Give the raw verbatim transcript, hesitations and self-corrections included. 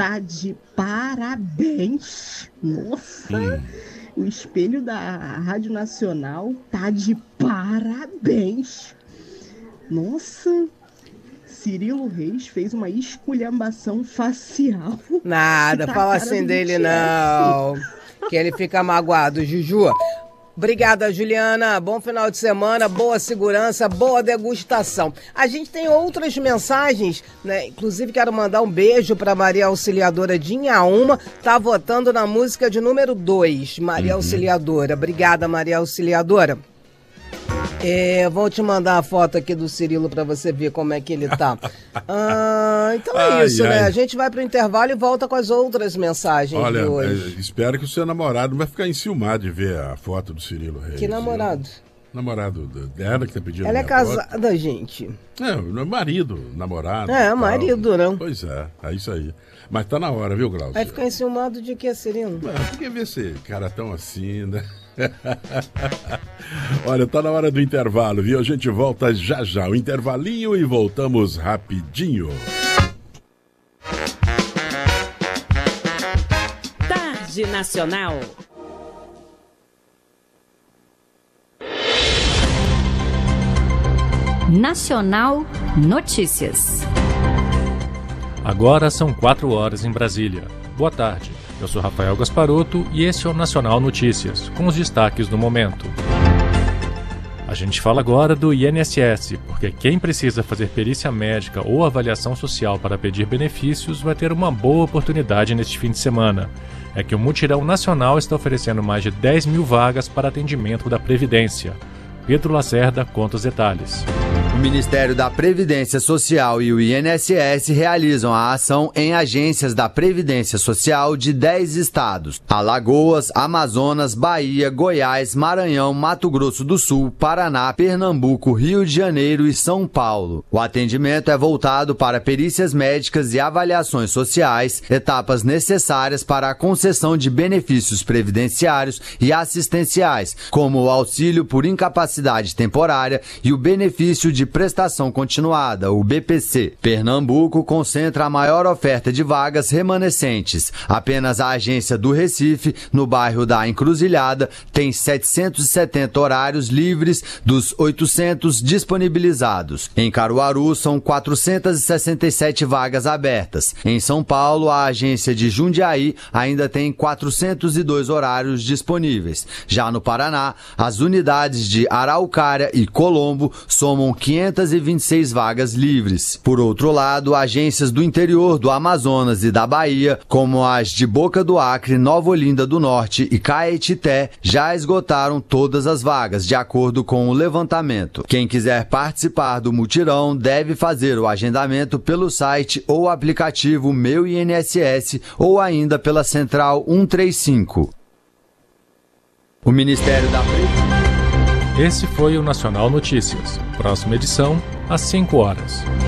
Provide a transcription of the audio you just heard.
tá de parabéns. Nossa, hum. O espelho da Rádio Nacional tá de parabéns. Nossa, Cirilo Reis fez uma esculhambação facial. Nada, Tá fala a cara assim do dele B T S. não, que ele fica magoado, Juju. Obrigada, Juliana. Bom final de semana, boa segurança, boa degustação. A gente tem outras mensagens, né? Inclusive quero mandar um beijo para Maria Auxiliadora de Inhaúma. Tá votando na música de número dois, Maria uhum. Auxiliadora. Obrigada, Maria Auxiliadora. É, vou te mandar a foto aqui do Cirilo para você ver como é que ele tá. Ah, então é ai, isso, ai. né? A gente vai pro intervalo e volta com as outras mensagens. Olha, de hoje. É, espero que o seu namorado não vai ficar enciumado de ver a foto do Cirilo Reis. Que namorado? Viu? Namorado dela que tá pedindo. Ela é casada, foto. gente. É, marido, namorado. É, marido, não. Pois é, é isso aí. Mas tá na hora, viu, Glaucio? Vai ficar enciumado de que, Cirilo? É, porque ver esse cara tão assim, né? Olha, tá na hora do intervalo, viu? A gente volta já já, o intervalinho e voltamos rapidinho. Tarde Nacional. Nacional Notícias. Agora são quatro horas em Brasília. Boa tarde. Eu sou Rafael Gasparotto e esse é o Nacional Notícias, com os destaques do momento. A gente fala agora do I N S S, porque quem precisa fazer perícia médica ou avaliação social para pedir benefícios vai ter uma boa oportunidade neste fim de semana. É que o Mutirão Nacional está oferecendo mais de dez mil vagas para atendimento da Previdência. Pedro Lacerda conta os detalhes. O Ministério da Previdência Social e o I N S S realizam a ação em agências da Previdência Social de dez estados: Alagoas, Amazonas, Bahia, Goiás, Maranhão, Mato Grosso do Sul, Paraná, Pernambuco, Rio de Janeiro e São Paulo. O atendimento é voltado para perícias médicas e avaliações sociais, etapas necessárias para a concessão de benefícios previdenciários e assistenciais, como o auxílio por incapacidade temporária e o benefício de prestação continuada, o B P C. Pernambuco concentra a maior oferta de vagas remanescentes. Apenas a agência do Recife, no bairro da Encruzilhada, tem setecentos e setenta horários livres dos oitocentos disponibilizados. Em Caruaru, são quatrocentas e sessenta e sete vagas abertas. Em São Paulo, a agência de Jundiaí ainda tem quatrocentos e dois horários disponíveis. Já no Paraná, as unidades de Araucária e Colombo somam quinhentas e vinte e seis vagas livres. Por outro lado, agências do interior do Amazonas e da Bahia, como as de Boca do Acre, Nova Olinda do Norte e Caetité, já esgotaram todas as vagas, de acordo com o levantamento. Quem quiser participar do mutirão deve fazer o agendamento pelo site ou aplicativo Meu I N S S ou ainda pela Central cento e trinta e cinco. O Ministério da Previdência. Esse foi o Nacional Notícias. Próxima edição, às cinco horas.